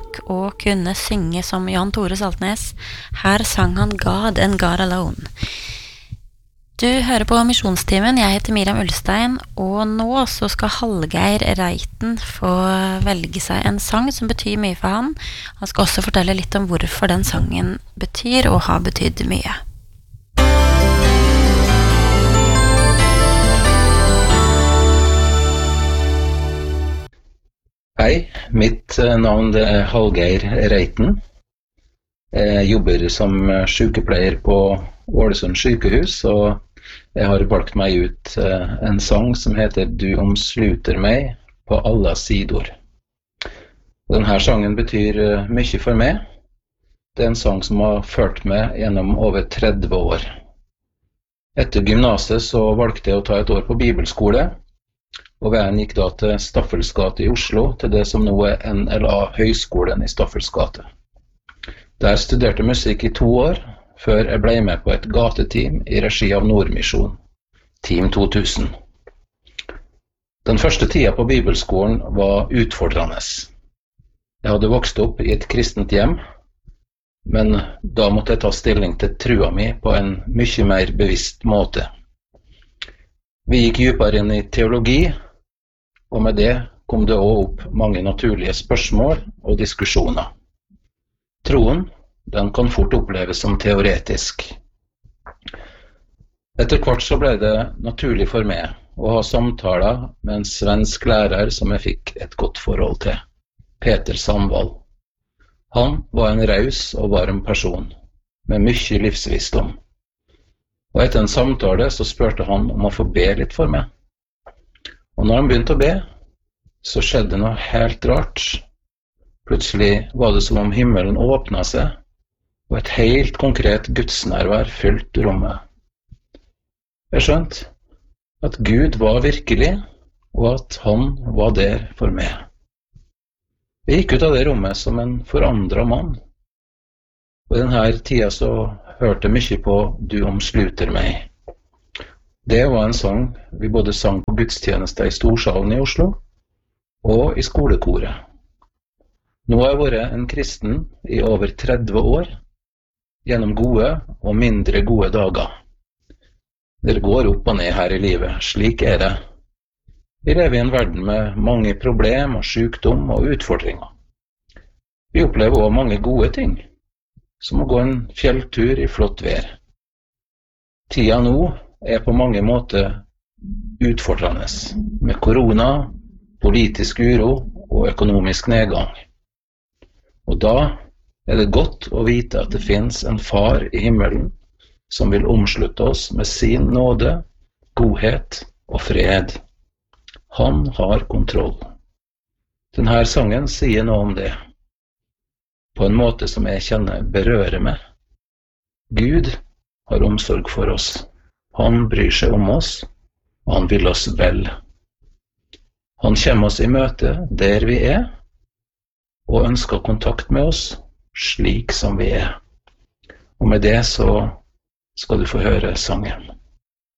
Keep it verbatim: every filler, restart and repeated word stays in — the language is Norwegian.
musikk og kunne synge som Jan Tore Saltnes. Her sang han God and God Alone. Du hører på Misjonstimen, jeg heter Miriam Ulstein, og nå så skal Hallgeir Reiten få velge seg en sang som betyr mye for han. Han skal også fortelle litt om hvorfor den sangen betyr og har betydd mye. Hei, mitt navn er Hallgeir Reiten. Jeg jobber som sykepleier på Ålesund sykehus, og jeg har valgt meg ut en sang som heter «Du omsluter meg på alle sider». Denne sangen betyr mye for meg. Det er en sang som har ført meg gjennom over tretti år. Etter gymnaset så valgte jeg å ta et år på bibelskole, og veien gikk da til Staffels gate i Oslo, til det som nå er N L A Høgskolen i Staffels gate. Der studerte musikk i to år, før jeg ble med på et gateteam i regi av Nordmisjon, Team to tusen. Den første tida på bibelskolen var utfordrende. Jeg hadde vokst opp i et kristent hjem, men da måtte jeg ta stilling til trua mi på en mye mer bevisst måte. Vi gikk dypere inn i teologi, og med det kom det også opp mange naturlige spørsmål og diskusjoner. Troen, den kan fort oppleves som teoretisk. Etter hvert så ble det naturlig for meg å ha samtaler med en svensk lærer som jeg fikk et godt forhold til, Peter Sandvall. Han var en raus og varm person, med mye livsvisdom. Og etter en samtale så spurte han om å få be litt for meg. Og når han begynte å be, så skjedde noe helt rart. Plutselig var det som om himmelen åpnet seg, og et helt konkret gudsnærvær fylte rommet. Jeg skjønte at Gud var virkelig, og at han var der for meg. Jeg gikk ut av det rommet som en forandret mann. Og i denne tida så hørte jeg mye på «Du omsluter meg». Det var en sang vi både sang på gudstjeneste i Storsalen i Oslo, og i skolekoret. Nå har jeg vært en kristen i over tretti år, gjennom gode og mindre gode dager. Det går opp og ned her i livet, slik er det. Vi lever i en verden med mange problemer, sykdom og utfordringer. Vi opplever også mange gode ting, som å gå en fjelltur i flott vær. Tida nå er på mange måter utfordrende, med korona, politisk uro og økonomisk nedgang. Og da er det godt å vite at det finnes en far i himmelen som vil omslutte oss med sin nåde, godhet og fred. Han har kontroll. Denne sangen sier noe om det, på en måte som jeg kjenner berører meg. Gud har omsorg for oss. Han bryr seg om oss, og han vil oss vel. Han kommer oss i møte der vi er, og ønsker kontakt med oss, slik som vi er. Og med det så skal du få høre sangen.